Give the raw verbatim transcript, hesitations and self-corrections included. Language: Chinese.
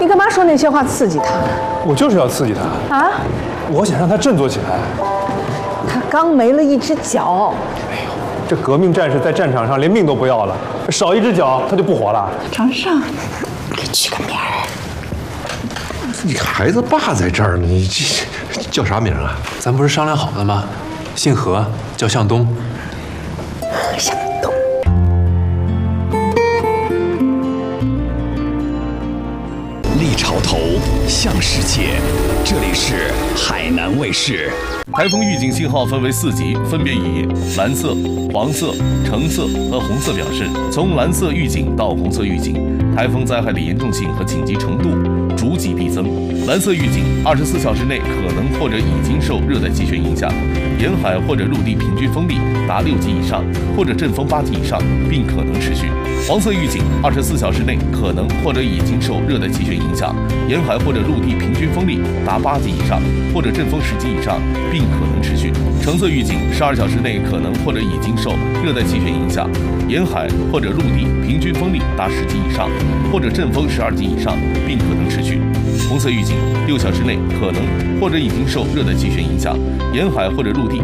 干嘛说那些话刺激他？ 我就是要刺激他啊！ 我想让他振作起来。 他刚没了一只脚。 哎呦，这革命战士在战场上连命都不要了，少一只脚他就不活了。 常上，给取个名儿。 你孩子爸在这儿呢，你这叫啥名啊？ 咱不是商量好了吗？姓何，叫向东。 向东。 立潮头，向世界，这里是海南卫视。 台风预警信号分为四级，分别以蓝色、黄色、橙色和红色表示。从蓝色预警到红色预警，台风灾害的严重性和紧急程度逐级递增。蓝色预警，二十四小时内可能或者已经受热带气旋影响，沿海或者陆地平均风力达六级以上，或者阵风八级以上，并可能持续。黄色预警，二十四小时内可能或者已经受热带气旋影响，沿海或者陆地平均风力达八级以上，或者阵风十级以上，并可能持续。橙色预警，十二小时内可能或者已经受热带气旋影响，沿海或者陆地平均风力达十级以上，或者阵风十二级以上，并可能持续。红色预警，六小时内可能或者已经受热带气旋影响，沿海或者陆地